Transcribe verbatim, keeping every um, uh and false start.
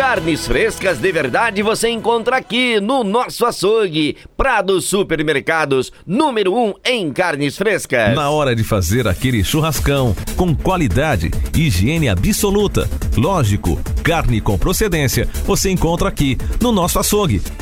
Carnes frescas de verdade você encontra aqui no nosso açougue. Prado Supermercados, número um em carnes frescas. Na hora de fazer aquele churrascão, com qualidade, higiene absoluta, lógico, carne com procedência, você encontra aqui no nosso açougue.